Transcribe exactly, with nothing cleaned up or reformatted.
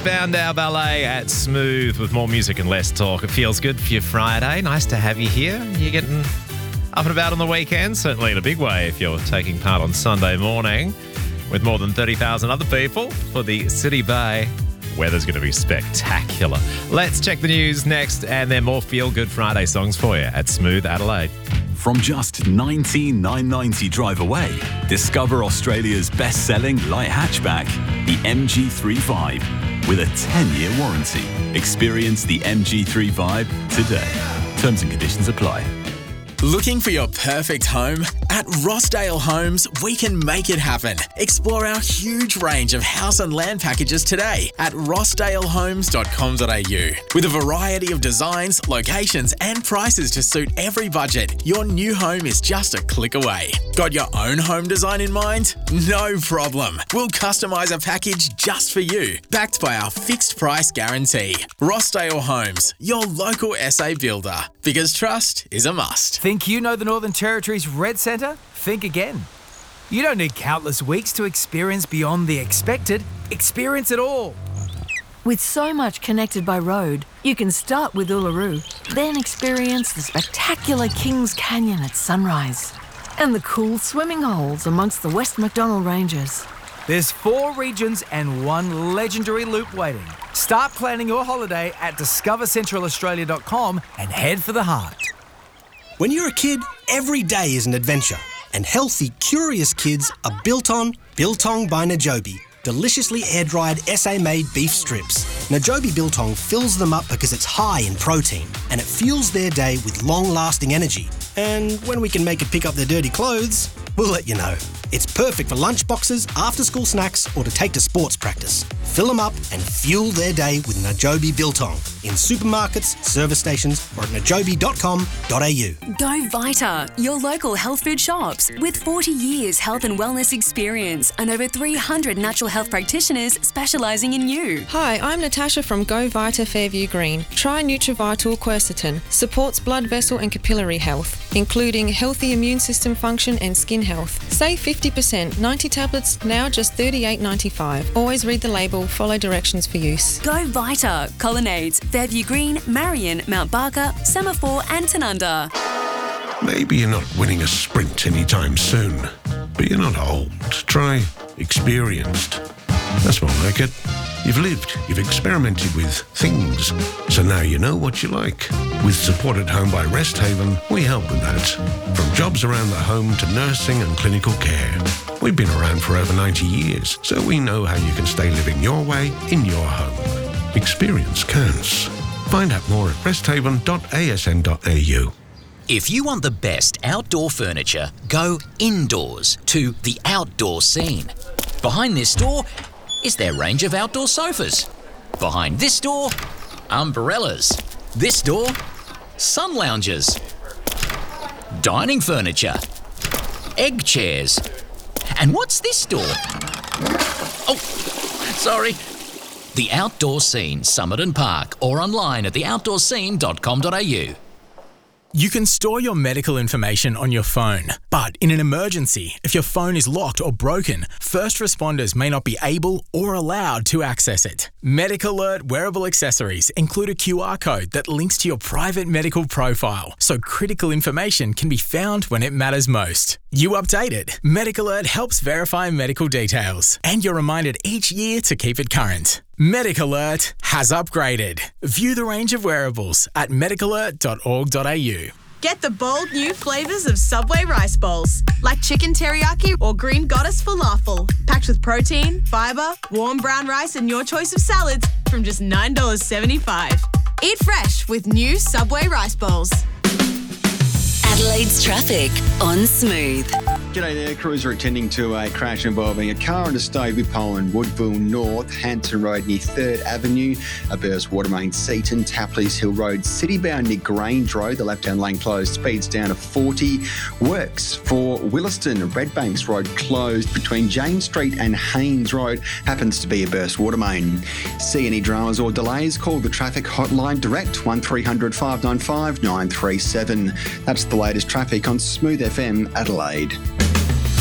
Spandau Ballet at Smooth with more music and less talk. It feels good for your Friday. Nice to have you here. You're getting up and about on the weekend, certainly in a big way if you're taking part on Sunday morning with more than thirty thousand other people for the City Bay. Weather's going to be spectacular. Let's check the news next, and there are more Feel Good Friday songs for you at Smooth Adelaide. From just nineteen thousand nine hundred ninety drive away, discover Australia's best-selling light hatchback, the M G thirty-five, with a ten-year warranty. Experience the M G thirty-five today. Terms and conditions apply. Looking for your perfect home? At Rossdale Homes, we can make it happen. Explore our huge range of house and land packages today at rossdale homes dot com dot a u. With a variety of designs, locations and prices to suit every budget, your new home is just a click away. Got your own home design in mind? No problem. We'll customise a package just for you, backed by our fixed price guarantee. Rossdale Homes, your local S A builder. Because trust is a must. Think you know the Northern Territory's Red Centre? Think again. You don't need countless weeks to experience beyond the expected. Experience it all. With so much connected by road, you can start with Uluru, then experience the spectacular Kings Canyon at sunrise and the cool swimming holes amongst the West Macdonnell Ranges. There's four regions and one legendary loop waiting. Start planning your holiday at discover central australia dot com and head for the heart. When you're a kid, every day is an adventure. And healthy, curious kids are built on Biltong by Najobi. Deliciously air-dried S A-made beef strips. Najobi Biltong fills them up because it's high in protein and it fuels their day with long-lasting energy. And when we can make it pick up their dirty clothes, we'll let you know. It's perfect for lunchboxes, after-school snacks or to take to sports practice. Fill them up and fuel their day with Najobi Biltong in supermarkets, service stations or at najobi dot com dot a u. Go Vita, your local health food shops. With forty years health and wellness experience and over three hundred natural health practitioners specialising in you. Hi, I'm Natasha from Go Vita Fairview Green. Try Nutrivital Quercetin. Supports blood vessel and capillary health, including healthy immune system function and skin health. Save fifty percent, ninety tablets, now just thirty-eight ninety-five. Always read the label, follow directions for use. Go Vita, Colonnades, Fairview Green, Marion, Mount Barker, Semaphore and Tanunda. Maybe you're not winning a sprint anytime soon, but you're not old. Try experienced. That's more like it. You've lived, you've experimented with things, so now you know what you like. With Support at Home by Rest Haven, we help with that. From jobs around the home to nursing and clinical care. We've been around for over ninety years, so we know how you can stay living your way in your home. Experience counts. Find out more at rest haven dot a s n dot a u. If you want the best outdoor furniture, go indoors to The Outdoor Scene. Behind this door is their range of outdoor sofas. Behind this door, umbrellas. This door, sun lounges. Dining furniture. Egg chairs. And what's this door? Oh, sorry. The Outdoor Scene, Somerton Park, or online at the outdoor scene dot com dot a u. You can store your medical information on your phone, but in an emergency, if your phone is locked or broken, first responders may not be able or allowed to access it. Medical Alert wearable accessories include a Q R code that links to your private medical profile, so critical information can be found when it matters most. You update it. Medical Alert helps verify medical details, and you're reminded each year to keep it current. Medical Alert has upgraded. View the range of wearables at medical alert dot org dot a u. Get the bold new flavours of Subway rice bowls, like chicken teriyaki or green goddess falafel, packed with protein, fibre, warm brown rice and your choice of salads from just nine dollars seventy-five. Eat fresh with new Subway rice bowls. Adelaide's traffic on Smooth. G'day there, crews are attending to a crash involving a car and a Stovey pole in Woodville North, Hanson Road near third Avenue, a burst water main Seaton, Tapley's Hill Road, city-bound near Grange Road, the left-hand lane closed, speeds down to forty. Works for Williston, Redbanks Road closed between James Street and Haynes Road, happens to be a burst water main. See any dramas or delays, call the traffic hotline direct, one three hundred five nine five nine three seven. That's the latest traffic on Smooth F M Adelaide.